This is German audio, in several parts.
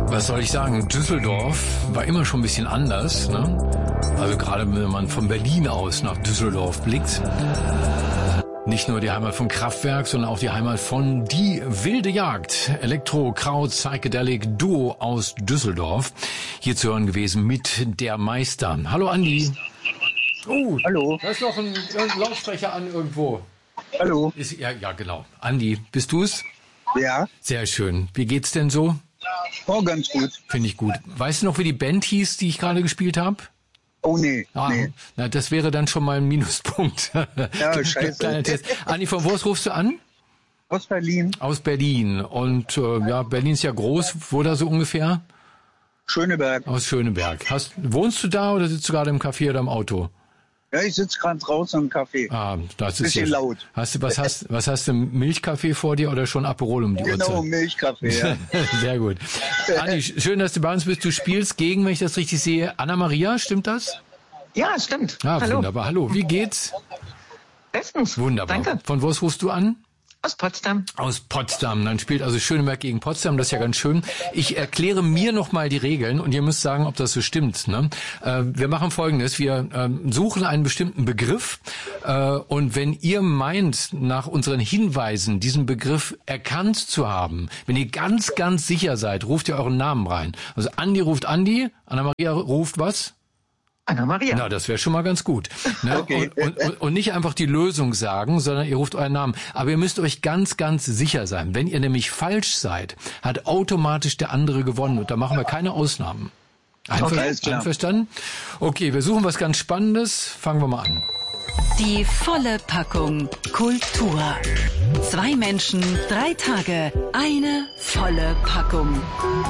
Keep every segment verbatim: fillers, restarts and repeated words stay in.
Was soll ich sagen? Düsseldorf war immer schon ein bisschen anders, ne? Also gerade wenn man von Berlin aus nach Düsseldorf blickt. Nicht nur die Heimat von Kraftwerk, sondern auch die Heimat von Die wilde Jagd. Elektro, Kraut, Psychedelic Duo aus Düsseldorf. Hier zu hören gewesen mit Der Meister. Hallo Andi. Oh, hallo. Da ist noch ein, ein Lautsprecher an irgendwo. Hallo. Ist, ja, ja, genau. Andi, bist du's? Ja. Sehr schön. Wie geht's denn so? Oh, ganz gut. Finde ich gut. Weißt du noch, wie die Band hieß, die ich gerade gespielt habe? Oh, nee. Ah, nee. Na, das wäre dann schon mal ein Minuspunkt. Ja, scheiße. Kleiner Test. Andi, von wo aus rufst du an? Aus Berlin. Aus Berlin. Und äh, ja, Berlin ist ja groß. Wo da so ungefähr? Schöneberg. Aus Schöneberg. Hast, wohnst du da oder sitzt du gerade im Café oder im Auto? Ja, ich sitze gerade draußen im Café. Ah, das ist Bisschen ja, laut. Hast du, was hast, was hast du, Milchkaffee vor dir oder schon Aperol um die Genau, Uhrzeit? Milchkaffee, ja. Sehr gut. Andi, schön, dass du bei uns bist. Du spielst gegen, wenn ich das richtig sehe, Anna-Maria, stimmt das? Ja, stimmt. Ah, Hallo. Wunderbar. Hallo, wie geht's? Bestens. Wunderbar. Danke. Von wo aus rufst du an? Aus Potsdam. Aus Potsdam. Dann spielt also Schöneberg gegen Potsdam. Das ist ja ganz schön. Ich erkläre mir nochmal die Regeln und ihr müsst sagen, ob das so stimmt. Ne? Äh, wir machen Folgendes. Wir äh, suchen einen bestimmten Begriff äh, und wenn ihr meint, nach unseren Hinweisen diesen Begriff erkannt zu haben, wenn ihr ganz, ganz sicher seid, ruft ihr euren Namen rein. Also Andi ruft Andi, Anna-Maria ruft was? Anna-Maria. Na, das wäre schon mal ganz gut. Ne? Okay. Und, und, und nicht einfach die Lösung sagen, sondern ihr ruft euren Namen. Aber ihr müsst euch ganz, ganz sicher sein. Wenn ihr nämlich falsch seid, hat automatisch der andere gewonnen. Und da machen wir keine Ausnahmen. Einver- Okay, alles klar. Einverstanden? Okay, wir suchen was ganz Spannendes. Fangen wir mal an. Die volle Packung Kultur. Zwei Menschen, drei Tage, eine volle Packung.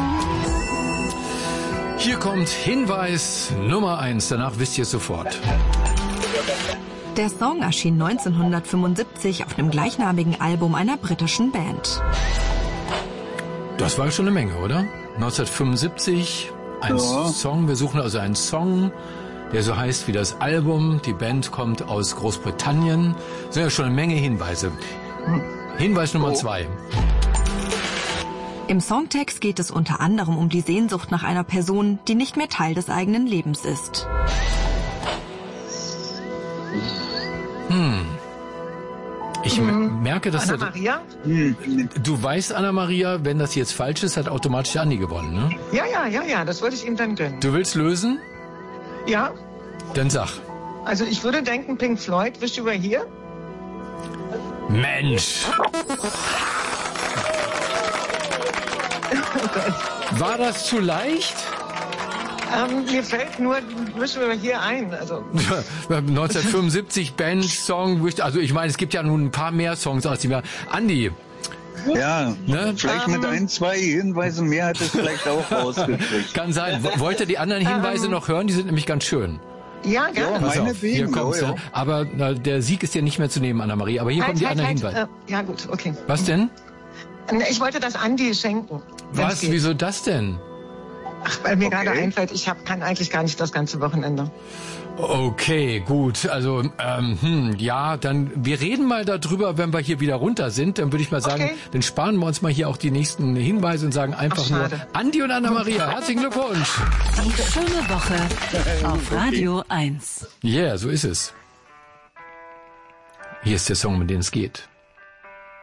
Hier kommt Hinweis Nummer eins. Danach wisst ihr es sofort. Der Song erschien neunzehnhundertfünfundsiebzig auf dem gleichnamigen Album einer britischen Band. Das war schon eine Menge, oder? neunzehnhundertfünfundsiebzig, ein Ja. Song. Wir suchen also einen Song, der so heißt wie das Album. Die Band kommt aus Großbritannien. Das sind ja schon eine Menge Hinweise. Hinweis Nummer Oh. zwei. Im Songtext geht es unter anderem um die Sehnsucht nach einer Person, die nicht mehr Teil des eigenen Lebens ist. Hm. Ich m- merke, dass da, Anna-Maria? Hm. du weißt, Anna-Maria, wenn das jetzt falsch ist, hat automatisch Andi gewonnen, ne? Ja, ja, ja, ja, das würde ich ihm dann gönnen. Du willst lösen? Ja, Dann sag. also ich würde denken, Pink Floyd, Wish You Were Here. Mensch! War das zu leicht? Ähm, mir fällt nur Wish You Were Here ein. Also neunzehnhundertfünfundsiebzig Band, Song, also ich meine, es gibt ja nun ein paar mehr Songs aus dem Jahr. Andi, Ja, Ne? vielleicht mit ein, zwei Hinweisen mehr hat es vielleicht auch rausgekriegt. kann sein. Wo- Wollt ihr die anderen Hinweise noch hören? Die sind nämlich ganz schön. ja, Ja, gerne. Pass auf, meinetwegen, hier kommt's. ja, ja. Ja. Aber na, der Sieg ist ja nicht mehr zu nehmen, Anna-Maria. Aber hier kommen die Halt, anderen halt, Hinweise. halt, äh, ja gut, okay. Was denn? Ich wollte das Andi schenken. wenn's Was? geht. Wieso das denn? Ach, weil mir Okay. gerade einfällt, ich hab, kann eigentlich gar nicht das ganze Wochenende. Okay, gut. Also, ähm, hm, ja, dann, wir reden mal darüber, wenn wir hier wieder runter sind. Dann würde ich mal sagen, Okay. dann sparen wir uns mal hier auch die nächsten Hinweise und sagen einfach Ach, nur schade. Andi und Anna-Maria. Herzlichen Glückwunsch. Die schöne Woche auf Radio eins. Ja, yeah, so ist es. Hier ist der Song, um den es geht.